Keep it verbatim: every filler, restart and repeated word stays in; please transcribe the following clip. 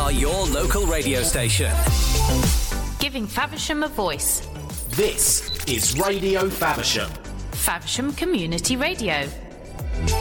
are your local radio station. Giving Faversham a voice. This is Radio Faversham. Faversham Community Radio.